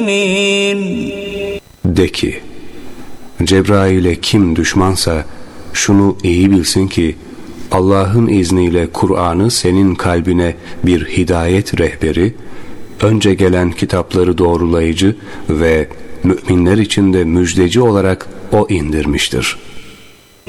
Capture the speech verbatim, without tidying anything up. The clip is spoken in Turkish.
De ki, Cebrail'e kim düşmansa şunu iyi bilsin ki Allah'ın izniyle Kur'an'ı senin kalbine bir hidayet rehberi, önce gelen kitapları doğrulayıcı ve müminler için de müjdeci olarak O indirmiştir.